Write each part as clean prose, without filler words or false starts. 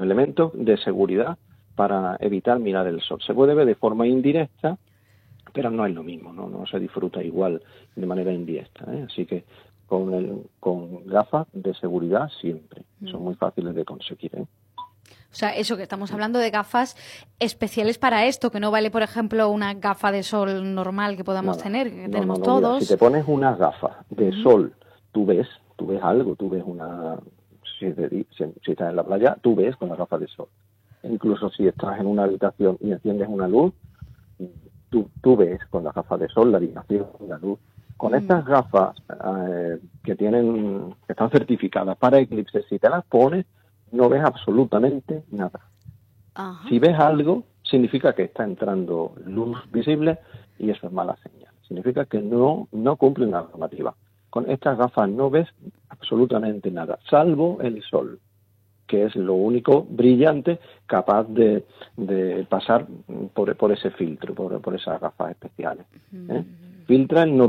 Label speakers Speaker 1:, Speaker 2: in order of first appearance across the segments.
Speaker 1: elementos de seguridad para evitar mirar el sol. Se puede ver de forma indirecta, pero no es lo mismo, no se disfruta igual de manera indirecta, ¿eh? Así que con gafas de seguridad siempre. Son muy fáciles de conseguir, ¿eh?
Speaker 2: O sea, eso que estamos hablando de gafas especiales para esto, que no vale, por ejemplo, una gafa de sol normal que podamos tener, que tenemos todos.
Speaker 1: Mira, si te pones unas gafas de sol, tú ves algo, tú ves una... Si estás en la playa, tú ves con las gafas de sol. Incluso si estás en una habitación y enciendes una luz, tú ves con las gafas de sol la habitación, la luz. Con estas gafas que están certificadas para eclipses, si te las pones, no ves absolutamente nada.
Speaker 2: Ajá.
Speaker 1: Si ves algo, significa que está entrando luz visible y eso es mala señal. Significa que no cumple una normativa. Con estas gafas no ves absolutamente nada, salvo el sol, que es lo único brillante capaz de pasar por ese filtro, por esas gafas especiales, ¿eh? Filtra el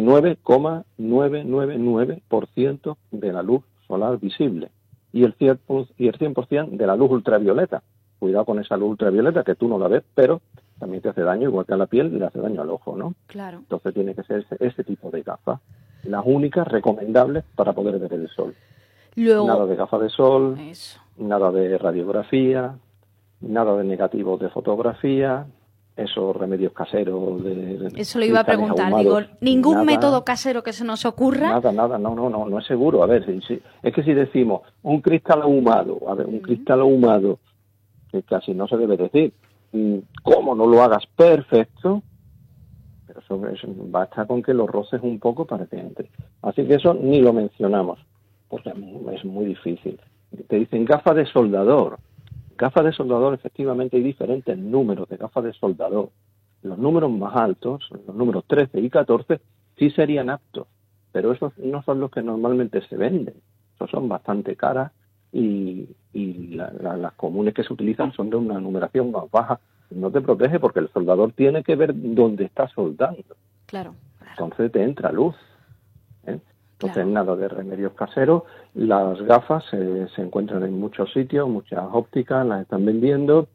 Speaker 1: 99,999% de la luz solar visible y el 100% de la luz ultravioleta. Cuidado con esa luz ultravioleta que tú no la ves, pero también te hace daño, igual que a la piel, y le hace daño al ojo, ¿no?
Speaker 2: Claro.
Speaker 1: Entonces tiene que ser ese tipo de gafas, las únicas recomendables para poder ver el sol.
Speaker 2: Luego,
Speaker 1: nada de gafas de sol,
Speaker 2: eso.
Speaker 1: Nada de radiografía, nada de negativos de fotografía, esos remedios caseros de...
Speaker 2: Eso lo iba a preguntar,
Speaker 1: ahumados,
Speaker 2: digo, ningún
Speaker 1: nada,
Speaker 2: método casero que se nos ocurra.
Speaker 1: Nada, no es seguro. A ver, es que si decimos un cristal ahumado, un cristal ahumado, que casi no se debe decir, ¿cómo no lo hagas perfecto? Pero eso basta con que lo roces un poco para que entre. Así que eso ni lo mencionamos, porque es muy difícil. Te dicen gafas de soldador. Gafas de soldador, efectivamente hay diferentes números de gafas de soldador. Los números más altos, los números 13 y 14, sí serían aptos, pero esos no son los que normalmente se venden. Esos son bastante caras y las comunes que se utilizan son de una numeración más baja. No te protege porque el soldador tiene que ver dónde está soldando.
Speaker 2: Claro.
Speaker 1: Entonces te entra luz, ¿eh? Entonces,
Speaker 2: Claro.
Speaker 1: nada de remedios caseros. Las gafas se encuentran en muchos sitios, muchas ópticas las están vendiendo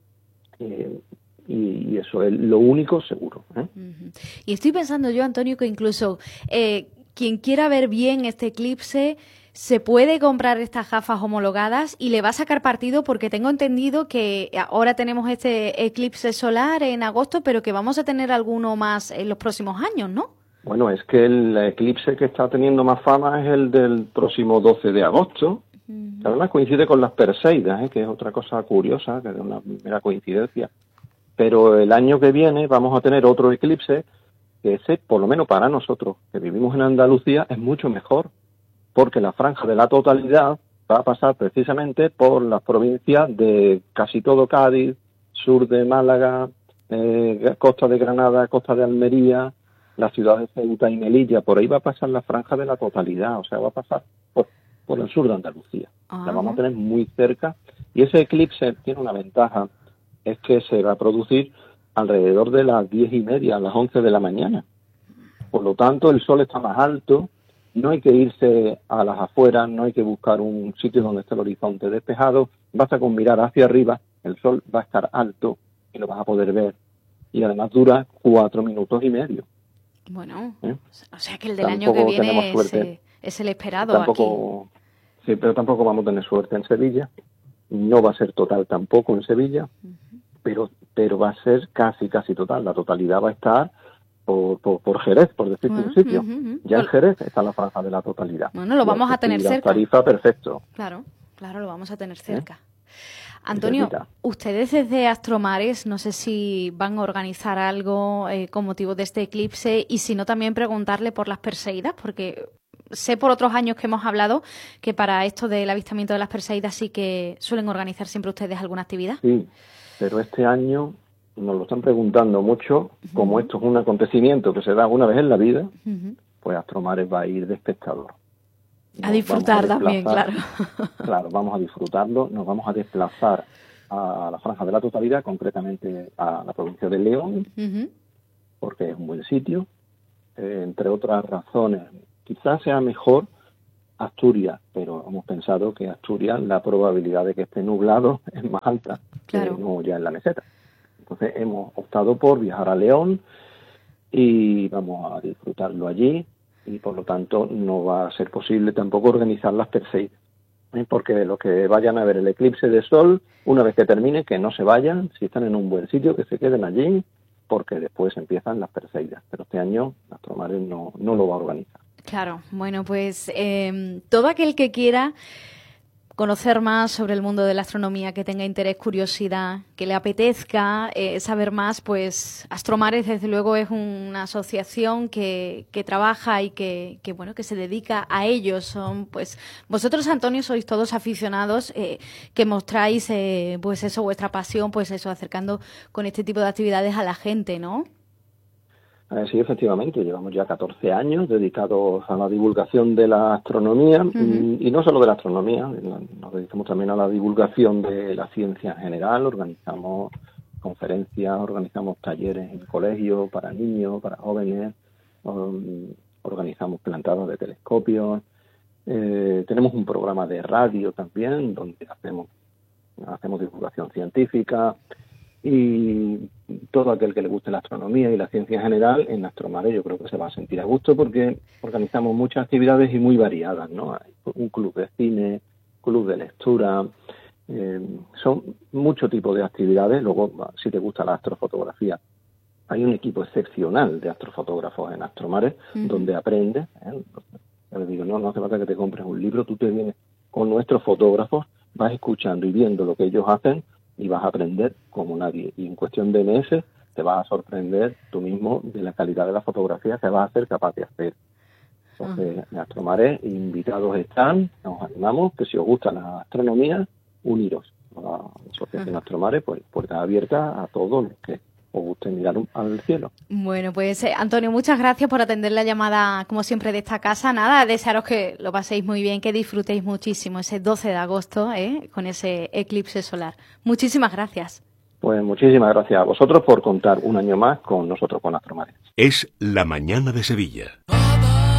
Speaker 1: y eso es lo único seguro, ¿eh?
Speaker 2: Y estoy pensando yo, Antonio, que incluso quien quiera ver bien este eclipse se puede comprar estas gafas homologadas y le va a sacar partido, porque tengo entendido que ahora tenemos este eclipse solar en agosto, pero que vamos a tener alguno más en los próximos años, ¿no?
Speaker 1: Bueno, es que el eclipse que está teniendo más fama es el del próximo 12 de agosto. Además coincide con las Perseidas, que es otra cosa curiosa, que es una mera coincidencia. Pero el año que viene vamos a tener otro eclipse, que ese, por lo menos para nosotros, que vivimos en Andalucía, es mucho mejor, porque la franja de la totalidad va a pasar precisamente por las provincias de casi todo Cádiz, sur de Málaga, costa de Granada, costa de Almería, las ciudades de Ceuta y Melilla. Por ahí va a pasar la franja de la totalidad, o sea, va a pasar por el sur de Andalucía. La vamos a tener muy cerca, y ese eclipse tiene una ventaja, es que se va a producir alrededor de las 10:30, a las 11 de la mañana. Por lo tanto, el sol está más alto, no hay que irse a las afueras, no hay que buscar un sitio donde esté el horizonte despejado, basta con mirar hacia arriba, el sol va a estar alto y lo vas a poder ver. Y además dura 4 minutos y medio.
Speaker 2: Bueno, o sea que el del
Speaker 1: Tampoco
Speaker 2: año que viene es el esperado aquí.
Speaker 1: Sí, pero tampoco vamos a tener suerte en Sevilla. No va a ser total tampoco en Sevilla, pero va a ser casi total. La totalidad va a estar por Jerez, por decirte un sitio. Ya en Jerez está la franja de la totalidad.
Speaker 2: Bueno, lo vamos a tener cerca.
Speaker 1: Tarifa, perfecto.
Speaker 2: Claro, lo vamos a tener cerca. Antonio, ustedes desde Astromares, no sé si van a organizar algo con motivo de este eclipse, y si no, también preguntarle por las Perseidas, porque sé por otros años que hemos hablado que para esto del avistamiento de las Perseidas sí que suelen organizar siempre ustedes alguna actividad.
Speaker 1: Sí, pero este año nos lo están preguntando mucho. Como esto es un acontecimiento que se da una vez en la vida, pues Astromares va a ir de espectador.
Speaker 2: A disfrutar también, claro.
Speaker 1: Claro, vamos a disfrutarlo, nos vamos a desplazar a la franja de la totalidad, concretamente a la provincia de León, porque es un buen sitio, entre otras razones. Quizás sea mejor Asturias, pero hemos pensado que Asturias la probabilidad de que esté nublado es más alta,
Speaker 2: claro,
Speaker 1: que no ya en la meseta. Entonces hemos optado por viajar a León y vamos a disfrutarlo allí, y por lo tanto no va a ser posible tampoco organizar las Perseidas, porque los que vayan a ver el eclipse de sol, una vez que termine, que no se vayan, si están en un buen sitio, que se queden allí, porque después empiezan las Perseidas. Pero este año Astromares no lo va a organizar.
Speaker 2: Claro, bueno, pues todo aquel que quiera conocer más sobre el mundo de la astronomía, que tenga interés, curiosidad, que le apetezca saber más, pues Astromares desde luego es una asociación que trabaja y que se dedica a ello. Son, pues, vosotros, Antonio, sois todos aficionados que mostráis pues eso, vuestra pasión, pues eso, acercando con este tipo de actividades a la gente, ¿no?
Speaker 1: Sí, efectivamente, llevamos ya 14 años dedicados a la divulgación de la astronomía, y no solo de la astronomía, nos dedicamos también a la divulgación de la ciencia en general, organizamos conferencias, organizamos talleres en colegios para niños, para jóvenes, organizamos plantados de telescopios, tenemos un programa de radio también donde hacemos divulgación científica. Y todo aquel que le guste la astronomía y la ciencia en general, en Astromares yo creo que se va a sentir a gusto, porque organizamos muchas actividades y muy variadas, ¿no? Hay un club de cine, club de lectura, son mucho tipo de actividades. Luego, si te gusta la astrofotografía, hay un equipo excepcional de astrofotógrafos en Astromares, donde aprendes, Yo les digo, no hace falta que te compres un libro, tú te vienes con nuestros fotógrafos, vas escuchando y viendo lo que ellos hacen, y vas a aprender como nadie. Y en cuestión de meses te vas a sorprender tú mismo de la calidad de la fotografía que vas a ser capaz de hacer. Entonces, en Astromares, invitados están, nos animamos, que si os gusta la astronomía, uniros a la Asociación Astromares, pues puertas abiertas a todos los que os guste mirar al cielo.
Speaker 2: Bueno, pues Antonio, muchas gracias por atender la llamada, como siempre, de esta casa. Nada, desearos que lo paséis muy bien, que disfrutéis muchísimo ese 12 de agosto con ese eclipse solar. Muchísimas gracias.
Speaker 1: Pues muchísimas gracias a vosotros por contar un año más con nosotros, con Astromares.
Speaker 3: Es La Mañana de Sevilla.